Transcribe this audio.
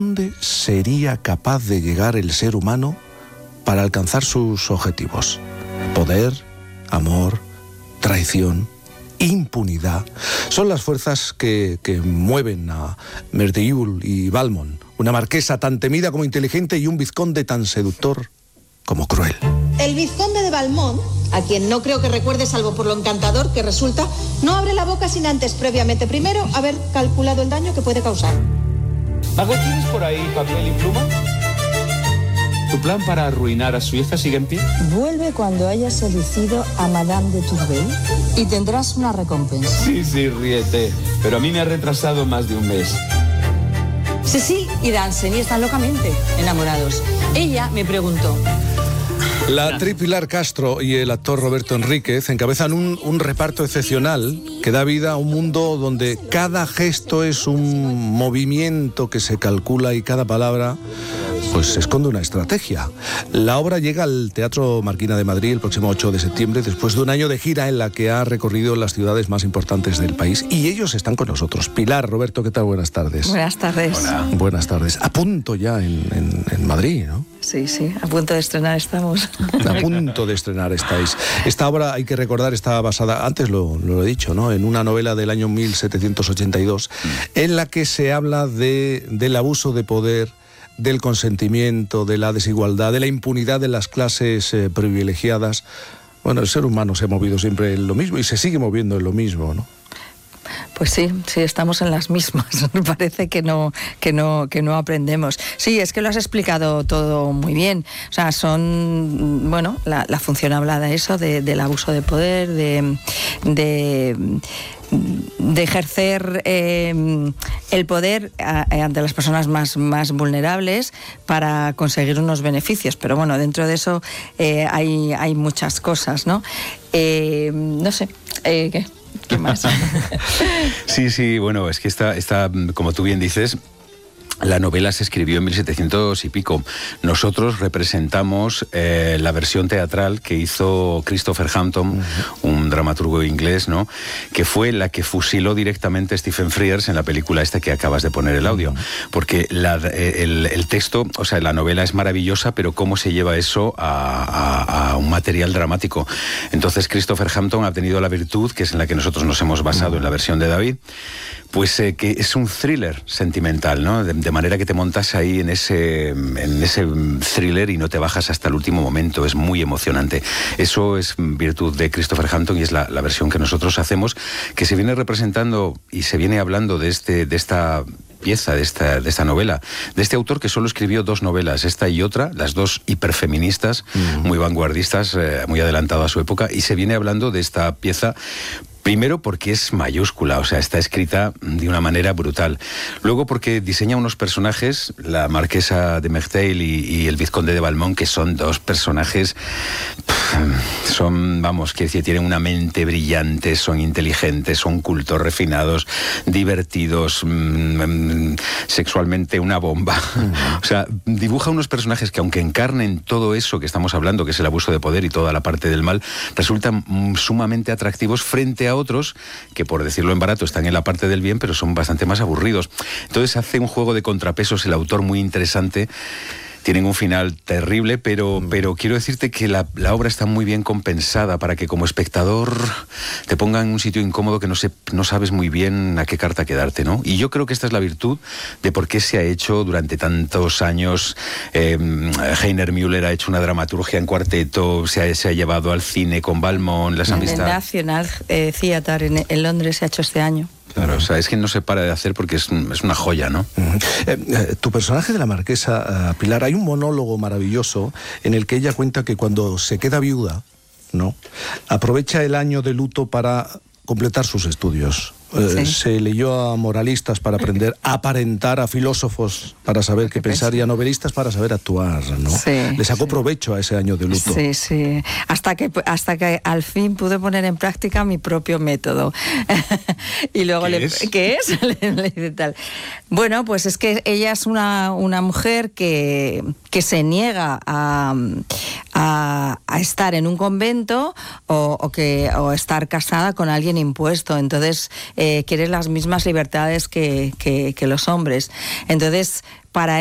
¿Dónde sería capaz de llegar el ser humano para alcanzar sus objetivos? Poder, amor, traición, impunidad. Son las fuerzas que mueven a Merteuil y Valmont, una marquesa tan temida como inteligente y un vizconde tan seductor como cruel. El vizconde de Valmont, a quien no creo que recuerde salvo por lo encantador que resulta, no abre la boca sin antes previamente primero haber calculado el daño que puede causar. Margot, ¿tienes por ahí papel y pluma? ¿Tu plan para arruinar a su hija sigue en pie? Vuelve cuando hayas seducido a Madame de Tourvel y tendrás una recompensa. Sí, ríete. Pero a mí me ha retrasado más de un mes. Cecil y Danceny están locamente enamorados. Ella me preguntó... La actriz Pilar Castro y el actor Roberto Enríquez encabezan un reparto excepcional que da vida a un mundo donde cada gesto es un movimiento que se calcula y cada palabra pues esconde una estrategia. La obra llega al Teatro Marquina de Madrid el próximo 8 de septiembre, después de un año de gira en la que ha recorrido las ciudades más importantes del país. Y ellos están con nosotros. Pilar, Roberto, ¿qué tal? Buenas tardes. Buenas tardes. Hola. Buenas tardes. A punto ya en Madrid, ¿no? Sí, a punto de estrenar estamos. A punto de estrenar estáis. Esta obra, hay que recordar, está basada, antes lo he dicho, ¿no?, en una novela del año 1782, en la que se habla del abuso de poder, del consentimiento, de la desigualdad, de la impunidad de las clases privilegiadas. Bueno, el ser humano se ha movido siempre en lo mismo y se sigue moviendo en lo mismo, ¿no? Pues sí, estamos en las mismas. Me parece que no aprendemos. Sí, es que lo has explicado todo muy bien. O sea, son, bueno, la función hablada eso del abuso de poder, de ejercer el poder ante las personas más vulnerables para conseguir unos beneficios. Pero bueno, dentro de eso hay muchas cosas, ¿no? No sé, ¿qué más? Sí, bueno, es que esta, como tú bien dices, la novela se escribió en 1700 y pico. Nosotros representamos la versión teatral que hizo Christopher Hampton, un dramaturgo inglés, ¿no?, que fue la que fusiló directamente a Stephen Frears en la película esta que acabas de poner el audio. Porque el texto, o sea, la novela es maravillosa, pero cómo se lleva eso a un material dramático. Entonces Christopher Hampton ha tenido la virtud, que es en la que nosotros nos hemos basado en la versión de David, pues que es un thriller sentimental, ¿no? De manera que te montas ahí en ese thriller y no te bajas hasta el último momento. Es muy emocionante. Eso es virtud de Christopher Hampton y es la versión que nosotros hacemos, que se viene representando y se viene hablando de esta pieza, de esta novela, de este autor que solo escribió 2 novelas, esta y otra, las 2 hiperfeministas, muy vanguardistas, muy adelantado a su época, y se viene hablando de esta pieza. Primero porque es mayúscula, o sea, está escrita de una manera brutal. Luego porque diseña unos personajes, la marquesa de Merteuil y el vizconde de Valmont, que son 2 personajes, vamos, que tienen una mente brillante, son inteligentes, son cultos, refinados, divertidos, sexualmente una bomba. O sea, dibuja unos personajes que, aunque encarnen todo eso que estamos hablando, que es el abuso de poder y toda la parte del mal, resultan sumamente atractivos frente a otros que, por decirlo en barato, están en la parte del bien, pero son bastante más aburridos. Entonces hace un juego de contrapesos el autor muy interesante. Tienen un final terrible, pero quiero decirte que la obra está muy bien compensada para que como espectador te ponga en un sitio incómodo que no sabes muy bien a qué carta quedarte, ¿no? Y yo creo que esta es la virtud de por qué se ha hecho durante tantos años. Heiner Müller ha hecho una dramaturgia en cuarteto, se ha llevado al cine con Valmont, las amistades. El National Theatre en Londres se ha hecho este año. Claro, o sea, es que no se para de hacer porque es una joya, ¿no? Tu personaje de la marquesa, Pilar, hay un monólogo maravilloso en el que ella cuenta que cuando se queda viuda, ¿no?, aprovecha el año de luto para completar sus estudios. Sí. Se leyó a moralistas para aprender a aparentar, a filósofos para saber qué pensar y a novelistas para saber actuar, ¿no? Sí, le sacó provecho a ese año de luto. Sí. Hasta que al fin pude poner en práctica mi propio método. Y luego ¿Qué es? Le dice tal. Bueno, pues es que ella es una mujer que se niega a estar en un convento o estar casada con alguien impuesto. Entonces quiere las mismas libertades que los hombres. Entonces, para